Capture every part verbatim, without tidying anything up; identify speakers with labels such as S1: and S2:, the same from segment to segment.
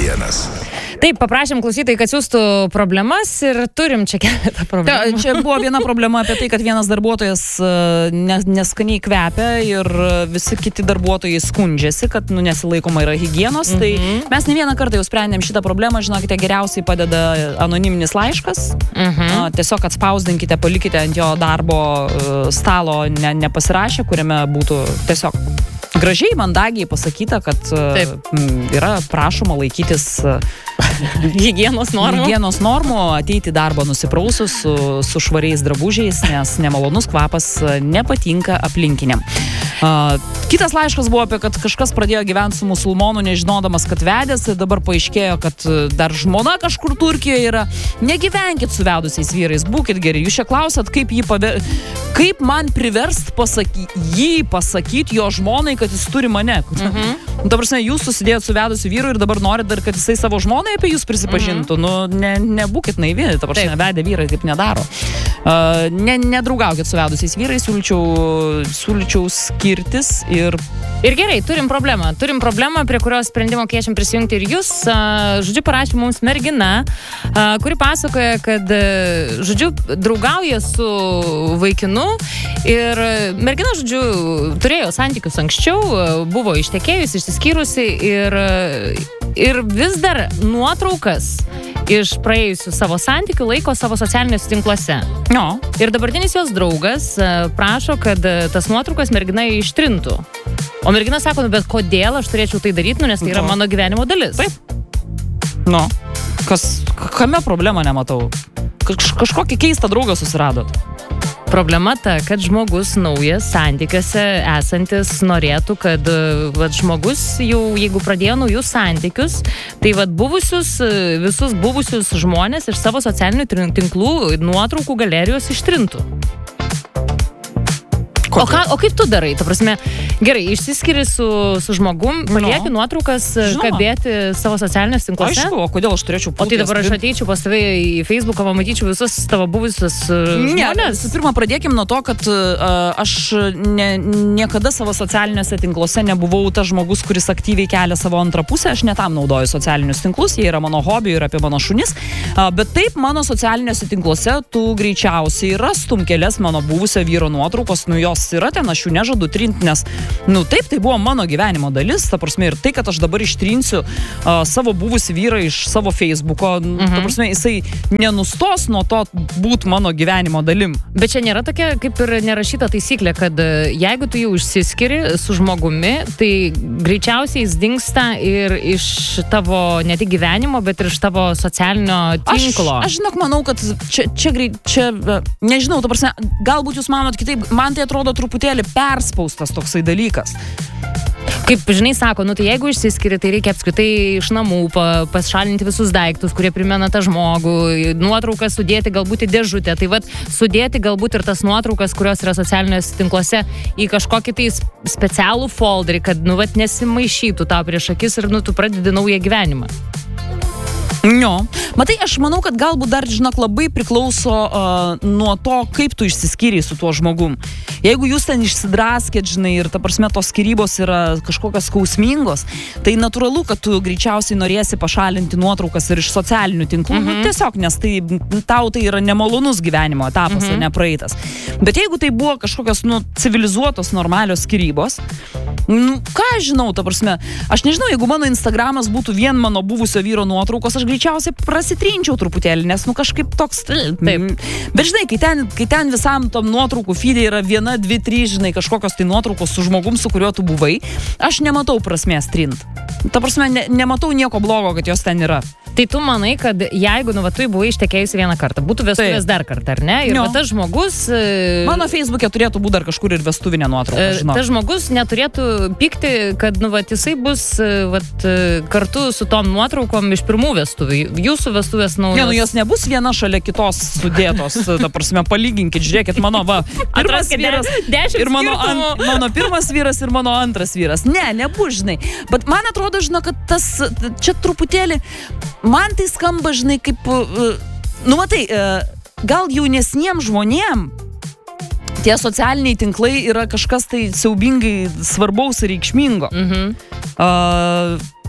S1: vienas.
S2: Taip, paprašėm klausytojai, kad siūstų problemas ir turim čia keletą problemų.
S3: Ta, čia buvo viena problema apie tai, kad vienas darbuotojas nes, neskaniai kvepia ir visi kiti darbuotojai skundžiasi, kad nu, nesilaikoma yra higienos. Mm-hmm. Tai mes ne vieną kartą jau sprendėm šitą problemą, žinokite, geriausiai padeda anoniminis laiškas. Mm-hmm. Tiesiog atspausdinkite, palikite ant jo darbo stalo ne, nepasirašę, kuriame būtų tiesiog gražiai, mandagiai pasakyta, kad Taip. yra prašoma laikytis
S2: higienos normų.
S3: Higienos normų, ateiti darbą nusiprausus su, su švariais drabužiais, nes nemalonus kvapas nepatinka aplinkiniam. Uh, kitas laiškas buvo apie, kad kažkas pradėjo gyventi su musulmonu, nežinodamas, kad vedęs, ir dabar paaiškėjo, kad dar žmona kažkur Turkijoje yra. Negyvenkit su vedusiais vyrais, būkit geri. Jūs čia klausat, kaip, jį paver... kaip man priverst pasaky... jį pasakyti jo žmonai, kad jis turi mane. Mhm. Nu, ta prasme, jūs susidėjot su vedusiu vyru ir dabar norit dar, kad jisai savo žmonai apie jūs prisipažintų. Mhm. Nu, ne, nebūkit naivi, ta prasme, Taip. vedę vyrai taip nedaro. Uh, ne, nedraugaukit su vedusiais vyrais, siūlyčiau, siūlyčiau skirtis ir...
S2: Ir gerai, turim problemą. Turim problemą, prie kurios sprendimo kviečiam prisijungti ir jūs. Uh, žodžiu, parašė mums mergina, uh, kuri pasakoja, kad, uh, žodžiu, draugauja su vaikinu ir mergina, žodžiu, turėjo santykius anksčiau, uh, buvo ištekėjusi, išsiskyrusi ir, uh, ir vis dar nuotraukas iš praėjusių savo santykių laiko savo socialiniuose tinkluose.
S3: No.
S2: Ir dabartinis jos draugas prašo, kad tas nuotraukas mergina ištrintų. O mergina sako, nu bet kodėl aš turėčiau tai daryti, nu, nes tai yra no. mano gyvenimo dalis.
S3: Taip. Nu, kas, kame problema nematau? Kaž, kažkokį keistą draugą susiradot.
S2: Problema ta, kad žmogus naujas santykiuose esantis norėtų, kad vat, žmogus jau, jeigu pradėjo naujus santykius, tai vat, buvusius, visus buvusius žmonės iš savo socialinių tinklų nuotraukų galerijos ištrintų. O, ką, o kaip tu darai? Ta prasme, gerai, išsiskiri su, su žmogum, palieki no. nuotraukas Žinoma. kabėti savo socialiniuose tinkluose?
S3: Aišku, o kodėl aš turėčiau pulti?
S2: O tai dabar aš ateičiau pas tave į Facebooką, pamatyčiau visus tavo buvusius žmonės?
S3: Ne, su pirma, pradėkim nuo to, kad uh, aš ne, niekada savo socialiniuose tinkluose nebuvau tas žmogus, kuris aktyviai kelia savo antrą pusę. Aš netam naudoju socialinius tinklus, jie yra mano hobi ir apie mano šunis. Uh, bet taip, mano socialiniuose tinkluose tu greičiausiai rastum kelias mano buvusio vyro nuotraukos, nu jos yra ten, aš jų nežadu trinti, nes, nu taip, tai buvo mano gyvenimo dalis, ta prasme, ir tai, kad aš dabar ištrinsiu uh, savo buvusį vyrą iš savo Facebooko, mhm. ta prasme, jisai nenustos nuo to būt mano gyvenimo dalim.
S2: Bet čia nėra tokia, kaip ir nerašyta taisyklė, kad jeigu tu jau išsiskiri su žmogumi, tai greičiausiai jis dingsta ir iš tavo ne tik gyvenimo, bet ir iš tavo socialinio tinklo.
S3: Aš, aš žinok, manau, kad čia, čia, čia nežinau, ta prasme, galbūt jūs manot kitaip, man tai atrodo truputėlį perspaustas toksai dalykas.
S2: Kaip, žinai, sako, nu tai jeigu išsiskiri, tai reikia apskritai iš namų pa, pašalinti visus daiktus, kurie primena tą žmogų, nuotraukas sudėti galbūt į dėžutę, tai vat sudėti galbūt ir tas nuotraukas, kurios yra socialiniuose tinkluose, į kažkokį tai specialų folderį, kad, nu, vat nesimaišytų tau prieš akis ir, nu, tu pradedi naują gyvenimą.
S3: Jo. Matai, aš manau, kad galbūt dar, žinok, labai priklauso uh, nuo to, kaip tu išsiskyriai su tuo žmogum. Jeigu jūs ten išsidraskėt, žinai, ir ta prasme tos skyrybos yra kažkokios skausmingos, tai natūralu, kad tu greičiausiai norėsi pašalinti nuotraukas ir iš socialinių tinklų. Mm-hmm. Tiesiog, nes tai tau tai yra nemalonus gyvenimo etapas, mm-hmm. nepraeitas. Bet jeigu tai buvo kažkokios, nu, civilizuotos, normalios skyrybos, nu, ką aš žinau, ta prasme, aš nežinau, jeigu mano Instagramas būtų vien mano buvusio vyro nuotraukos, aš greičiausiai prasitrinčiau truputėlį, nes, nu, kažkaip toks... Taip. Bet, žinai, kai ten, kai ten visam tom nuotraukų feed'e yra viena, dvi, trys, žinai, kažkokios tai nuotraukos su žmogum, su kuriuo tu buvai, aš nematau prasmės trint. Ta prasme, ne, nematau nieko blogo, kad jos ten yra.
S2: Tai tu manai, kad jeigu, nu, va, tu buvai ištekėjusi vieną kartą, būtų vestuvės dar kartą, ar ne? Ir va, tas žmogus...
S3: Mano Facebook'e turėtų būti dar kažkur ir vestuvinė nuotrauka, žinau.
S2: Tas žmogus neturėtų pykti, kad, nu, va, jisai bus, va, kartu su tom nuotraukom iš pirmų vestuvių. Jūsų vestuvės naujos...
S3: Ne, nu, jos nebus viena šalia kitos sudėtos, ta prasme, palyginkit, žiūrėkit, mano, va, pirmas vyras ir mano, an, mano pirmas vyras ir mano antras vyras. Ne, nebus, žinai. Bet man atrodo, žinau, kad tas, čia truputėlį... Man tai skamba, žinai, kaip, nu matai, gal jaunesniem žmonėm tie socialiniai tinklai yra kažkas tai siaubingai svarbaus ir reikšmingo. Mhm. Uh,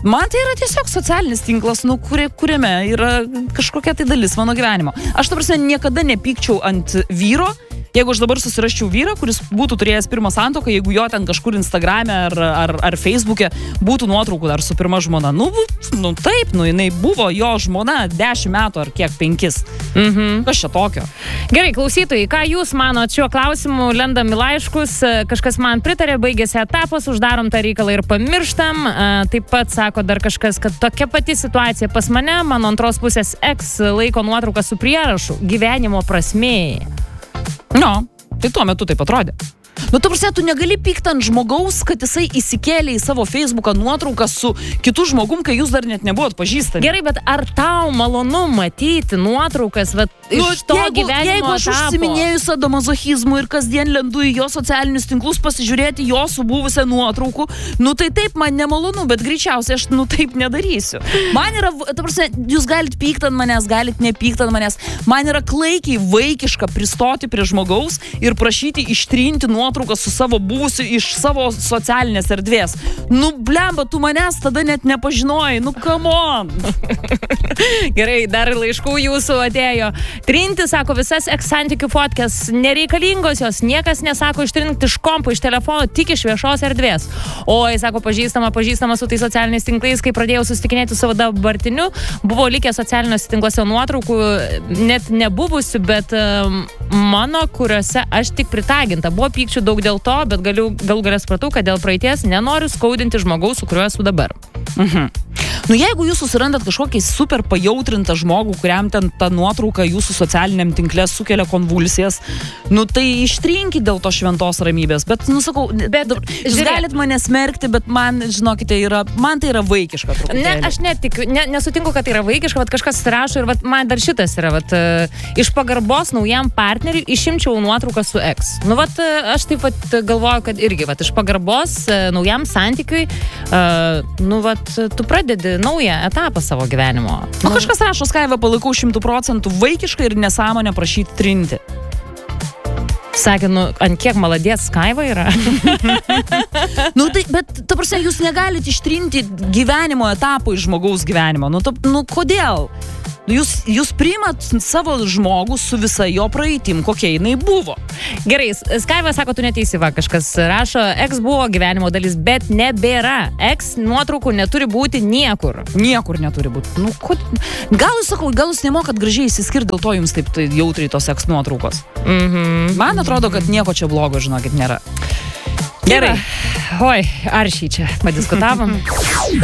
S3: Man tai yra tiesiog socialinis tinklas, nu, kurie, kuriame yra kažkokia tai dalis mano gyvenimo. Aš, ta prasme, niekada nepykčiau ant vyro, jeigu aš dabar susiraščiau vyrą, kuris būtų turėjęs pirmą santuoką, jeigu jo ten kažkur Instagrame ar, ar, ar Facebook'e būtų nuotraukų dar su pirma žmona. Nu, nu taip, nu, jinai buvo jo žmona dešimt metų ar kiek, penkis.
S2: Mhm.
S3: Kas čia tokio?
S2: Gerai, klausytojai, ką jūs manot šiuo klausimu, lendam į laiškus, kažkas man pritarė, baigėsi etapas, uždarom tą reikalą ir pamirštam. Taip pat sako dar kažkas, kad tokia pati situacija pas mane, mano antros pusės eks laiko nuotrauką su prierašu gyvenimo prasmėje.
S3: No, tai tuo metu taip atrodė. Nu, tu prasė, tu negali pykti ant žmogaus, kad jisai įsikėlė į savo Facebooką nuotrauką su kitu žmogum, kai jūs dar net nebuvot pažįstami.
S2: Gerai, bet ar tau malonu matyti nuotraukas vat, nu, iš to
S3: jeigu,
S2: gyvenimo
S3: jeigu aš
S2: etapo?
S3: užsiminėjus sadomazochizmu ir kasdien lendu į jo socialinius tinklus pasižiūrėti jo su buvusią nuotraukų, nu tai taip man nemalonu, bet greičiausiai aš nu taip nedarysiu. Man yra, ta prasme, jūs galit pykti ant manęs, galit nepykti ant manęs. Man yra klaikiai vaikiška pristoti prie žmogaus ir prašyti ištrinti nuotrauką su savo buvusiu iš savo socialinės erdvės. Nu, blemba, tu manęs tada net nepažinojai. Nu, come on.
S2: Gerai, dar laiškų jūsų atėjo. Trinti, sako, visas eks-santykių fotkės nereikalingos jos. Niekas nesako ištrinti iš kompo, iš telefono, tik iš viešos erdvės. Oi, sako, pažįstama, pažįstama su tais socialiniais tinklais, kai pradėjau susitikinėti su savo dabartiniu, buvo likę socialiniuose tinkluose nuotraukų, net nebuvusių, bet um, mano, kuriuose aš tik pritaginta. Buvo pykčių daug dėl to, bet galiu, galų galę supratau, kad dėl praeities nenoriu skaudinti žmogaus, su kuriuo esu dabar.
S3: Mhm. Nu, jeigu jūs susirandat kažkokį super pajautrintą žmogų, kuriam ten ta nuotrauka jūsų socialiniam tinkle sukelia konvulsijas, nu, tai ištrinkit dėl to šventos ramybės. Bet, nu, sakau, bet, jūs žiūrėk, galit mane smerkti, bet man, žinokite, yra, man tai yra vaikiška truputėlį.
S2: Ne, aš netikiu, ne, nesutinku, kad tai yra vaikiška, vat kažkas rašo ir vat, man dar šitas yra, vat, uh, iš pagarbos naujam partneriui išimčiau nuotrauką su eks. Nu, vat, uh, aš taip vat galvoju, kad irgi, vat, iš pagarbos uh, naujam santykiui, uh, nu, vat, tu pradedi naują etapą savo gyvenimo.
S3: O nu, kažkas rašo, Skaiva, palaikau šimtų procentų vaikiškai ir nesąmonę prašyti trinti.
S2: Sakė, nu, ant kiek maladės Skaiva yra?
S3: Nu, tai, bet, ta prasme, jūs negalite ištrinti gyvenimo etapų iš žmogaus gyvenimo. Nu, ta, nu kodėl? Jūs, jūs priimat savo žmogų su visa jo praeitim, kokia jinai buvo.
S2: Gerai, Skaiva sako, tu neteisi, va, kažkas rašo, eks buvo gyvenimo dalis, bet nebėra. Eks nuotraukų neturi būti niekur.
S3: Niekur neturi būti. Nu, kod... Gal jūs, sakau, gal jūs nemokat gražiai įsiskirti, dėl to jums taip tai jautriai tos eks nuotraukos.
S2: Mhm.
S3: Man atrodo, kad nieko čia blogo, žinokit, nėra.
S2: Gerai. Oi, aršiai čia padiskutavom.